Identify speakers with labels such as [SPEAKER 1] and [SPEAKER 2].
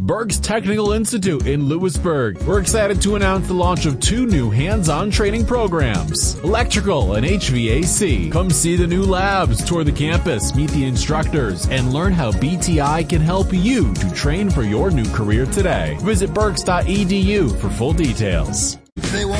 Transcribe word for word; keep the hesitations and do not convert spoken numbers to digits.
[SPEAKER 1] Berg's Technical Institute in Lewisburg. We're excited to announce the launch of two new hands-on training programs, electrical and H V A C. Come see the new labs, tour the campus, meet the instructors, and learn how B T I can help you to train for your new career today. Visit bergs dot e d u for full details.
[SPEAKER 2] They won't